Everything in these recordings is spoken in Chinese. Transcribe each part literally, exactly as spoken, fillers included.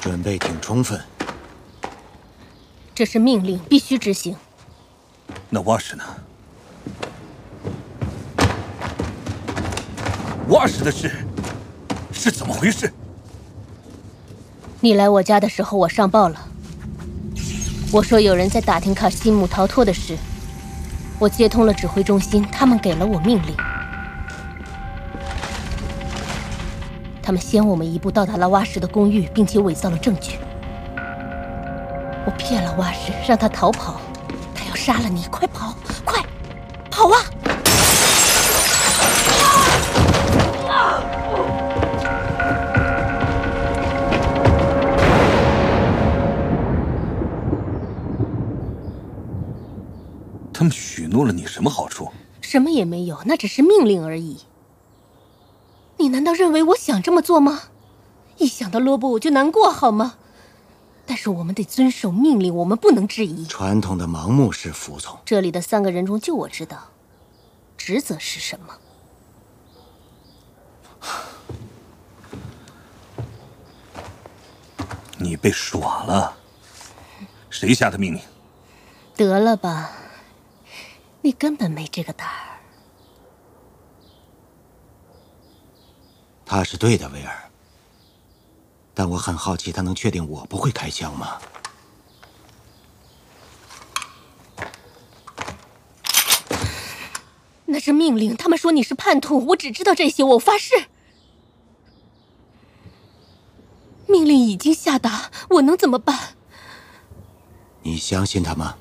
准备挺充分。 这是命令，必须执行。 那蛙氏呢？蛙氏的事是怎么回事？ 你来我家的时候，我上报了。我说有人在打听卡西姆逃脱的事，我接通了指挥中心，他们给了我命令。他们先我们一步到达了蛙氏的公寓，并且伪造了证据。我骗了蛙氏，让他逃跑。他要杀了你，快跑，快跑啊！ 他们许诺了你什么好处？ 什么也没有，那只是命令而已。你难道认为我想这么做吗？一想到罗伯我就难过，好吗？但是我们得遵守命令，我们不能质疑。 传统的盲目式服从。 这里的三个人中，就我知道职责是什么。 你被耍了。谁下的命令？ 得了吧，你根本没这个胆儿。 他是对的，威尔。但我很好奇，他能确定我不会开枪吗？ 那是命令，他们说你是叛徒，我只知道这些，我发誓。命令已经下达，我能怎么办？ 你相信他吗？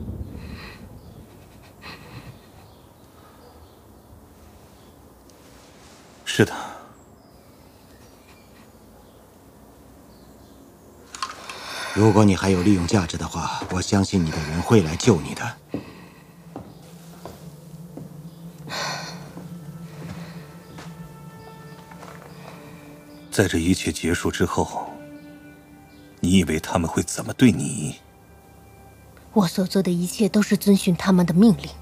是的。 如果你还有利用价值的话，我相信你的人会来救你的。 在这一切结束之后，你以为他们会怎么对你？ 我所做的一切都是遵循他们的命令。